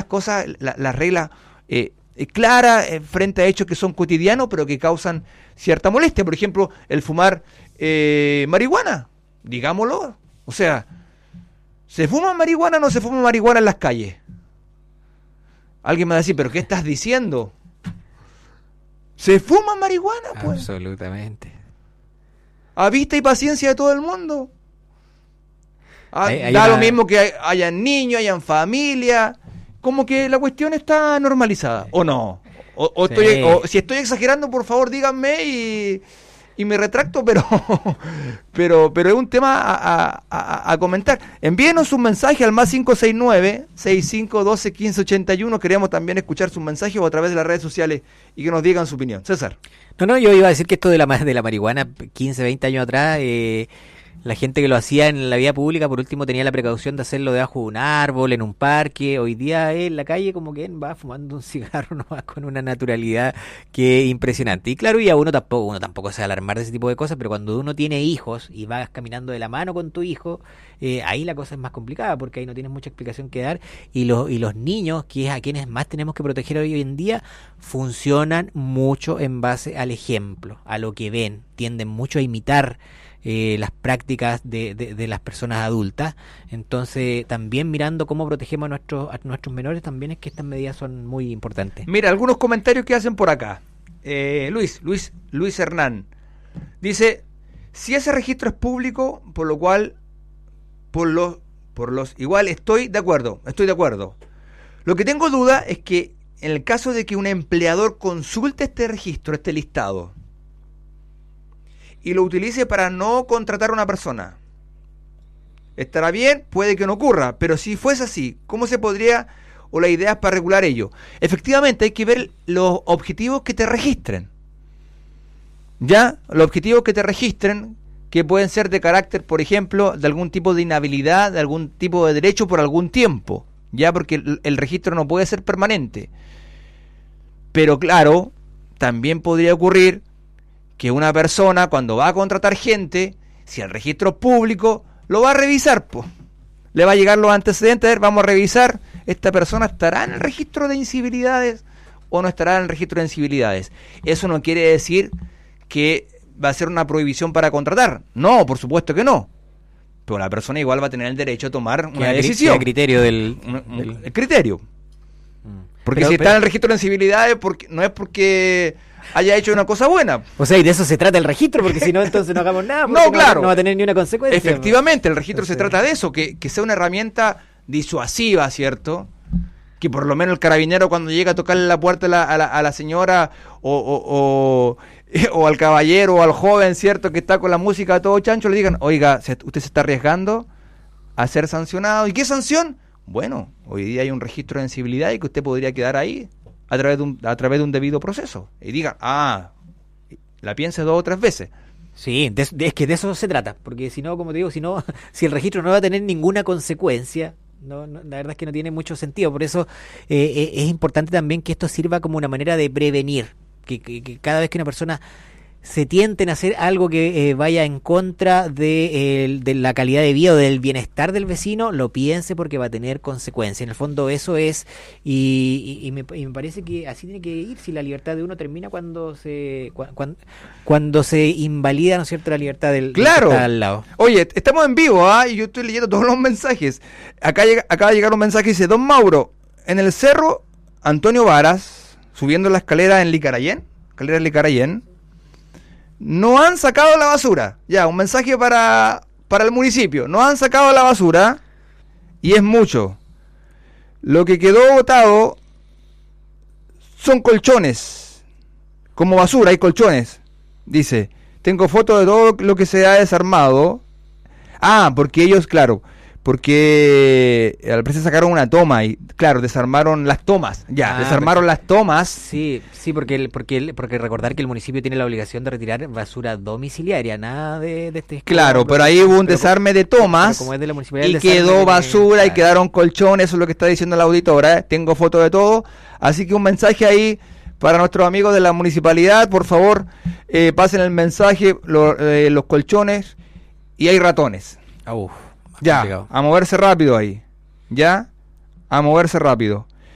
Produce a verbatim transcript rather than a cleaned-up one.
cosas, las la reglas eh, claras eh, frente a hechos que son cotidianos, pero que causan cierta molestia. Por ejemplo, el fumar eh, marihuana, digámoslo. O sea, ¿se fuma marihuana o no se fuma marihuana en las calles? Alguien me va a decir, ¿pero qué estás diciendo? ¿Se fuma marihuana, pues? Absolutamente. A vista y paciencia de todo el mundo. Ah, Hay- hay da una- lo mismo que hay- hayan niños, hayan familia. Como que la cuestión está normalizada. ¿O no? O, o Sí. estoy, o si estoy exagerando, por favor, díganme y, y me retracto, pero, pero, pero es un tema a, a- a- a comentar. Envíenos un mensaje al más cinco seis nueve, seis cinco uno dos, uno cinco ocho uno. Queremos también escuchar sus mensajes o a través de las redes sociales y que nos digan su opinión. César. No, no, yo iba a decir que esto de la, ma- de la marihuana, quince, veinte años atrás, eh, la gente que lo hacía en la vía pública, por último, tenía la precaución de hacerlo debajo de un árbol, en un parque. Hoy día eh, en la calle como que va fumando un cigarro nomás con una naturalidad que es impresionante. Y claro, y a uno tampoco, uno tampoco se va a alarmar de ese tipo de cosas, pero cuando uno tiene hijos y vas caminando de la mano con tu hijo, eh, ahí la cosa es más complicada, porque ahí no tienes mucha explicación que dar. Y los, y los niños, que es a quienes más tenemos que proteger hoy en día, funcionan mucho en base al ejemplo, a lo que ven, tienden mucho a imitar eh, las prácticas de, de, de las personas adultas. Entonces, también mirando cómo protegemos a nuestros, a nuestros menores, también es que estas medidas son muy importantes. Mira, algunos comentarios que hacen por acá. Eh, Luis, Luis, Luis Hernán. Dice, si ese registro es público, por lo cual, por los, por los, igual estoy de acuerdo, estoy de acuerdo. Lo que tengo duda es que en el caso de que un empleador consulte este registro, este listado, y lo utilice para no contratar a una persona, estará bien, puede que no ocurra, pero si fuese así, ¿cómo se podría, o la idea es para regular ello? Efectivamente, hay que ver los objetivos que te registren. Ya, los objetivos que te registren, que pueden ser de carácter, por ejemplo, de algún tipo de inhabilidad, de algún tipo de derecho por algún tiempo, ya, porque el, el registro no puede ser permanente. Pero claro, también podría ocurrir que una persona, cuando va a contratar gente, si el registro es público, lo va a revisar, pues. Le va a llegar los antecedentes, a ver, vamos a revisar, esta persona estará en el registro de incivilidades o no estará en el registro de incivilidades. Eso no quiere decir que va a ser una prohibición para contratar. No, por supuesto que no. Pero la persona igual va a tener el derecho a tomar una Queda cri- decisión. queda criterio del, Un- un- del- el criterio. Porque Pero- si pero- está en el registro de incivilidades, porque, no es porque haya hecho una cosa buena. O sea, y de eso se trata el registro, porque si no, entonces no hagamos nada. No, porque claro. No va a tener ni una consecuencia. Efectivamente, el registro se Entonces- trata de eso, que, que sea una herramienta disuasiva, ¿cierto? Que por lo menos el carabinero cuando llega a tocarle la puerta a la, a la, a la señora o, o, o, o al caballero o al joven, ¿cierto? Que está con la música a todo chancho, le digan, oiga, se- usted se está arriesgando a ser sancionado. ¿Y qué sanción? Bueno, hoy día hay un registro de incivilidad y que usted podría quedar ahí a través de un, a través de un debido proceso. Y diga, ah, la piense dos o tres veces. Sí, de- de- es que de eso se trata, porque si no, como te digo, si no, si el registro no va a tener ninguna consecuencia, no, no, la verdad es que no tiene mucho sentido. Por eso eh, eh, es importante también que esto sirva como una manera de prevenir, que, que, que cada vez que una persona se tienten a hacer algo que eh, vaya en contra de, eh, de la calidad de vida o del bienestar del vecino, lo piense porque va a tener consecuencias. En el fondo eso es, y, y, y, me, y me parece que así tiene que ir, si la libertad de uno termina cuando se cua- cuan- cuando se invalida, ¿no es cierto?, la libertad del, del que Claro. está al lado. Oye, estamos en vivo, ¿ah? Y yo estoy leyendo todos los mensajes. Acá llega, acaba de llegar un mensaje que dice, Don Mauro, en el cerro Antonio Varas, subiendo la escalera en Licarayén, escalera en Licarayén, no han sacado la basura. Ya, un mensaje para, para el municipio. No han sacado la basura y es mucho. Lo que quedó botado son colchones. Como basura hay colchones. Dice, tengo fotos de todo lo que se ha desarmado. Ah, porque ellos, claro, porque al parecer sacaron una toma y, claro, desarmaron las tomas. Ya, Ah, desarmaron las tomas. Sí, sí, porque el, porque el, porque recordar que el municipio tiene la obligación de retirar basura domiciliaria, nada de, de este. Claro, pero ahí hubo un pero- desarme de tomas pero como es de la municipalidad, y el desarme quedó viene- basura y claro. quedaron colchones, eso es lo que está diciendo la auditora, ¿eh? Tengo fotos de todo, así que un mensaje ahí para nuestros amigos de la municipalidad, por favor, eh, pasen el mensaje, lo- eh, los colchones y hay ratones. Ah, uf, más Ya, complicado. a moverse rápido ahí, ya, a moverse rápido.